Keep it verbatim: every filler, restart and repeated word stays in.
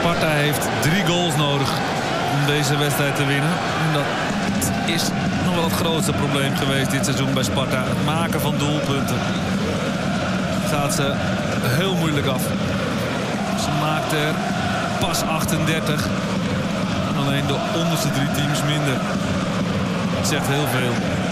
Sparta heeft drie goals nodig om deze wedstrijd te winnen. En dat is nog wel het grootste probleem geweest dit seizoen bij Sparta. Het maken van doelpunten. Gaat ze heel moeilijk af. Ze maakt er pas achtendertig. En alleen de onderste drie teams minder. Dat zegt heel veel.